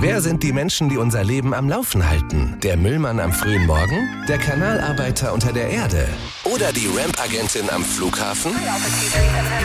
Wer sind die Menschen, die unser Leben am Laufen halten? Der Müllmann am frühen Morgen? Der Kanalarbeiter unter der Erde? Oder die Ramp-Agentin am Flughafen?